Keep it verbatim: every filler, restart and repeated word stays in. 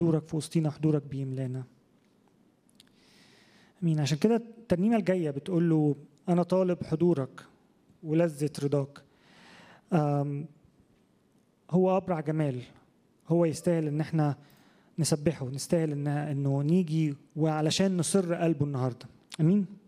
حضورك في وسطينا، حضورك بيملانا. امين. عشان كده الترنيمه الجايه بتقول له انا طالب حضورك ولذة رضاك. هو ابرع جمال، هو يستاهل ان احنا نسبحه، نستاهل ان انه نيجي وعلشان نسر قلبه النهارده. امين.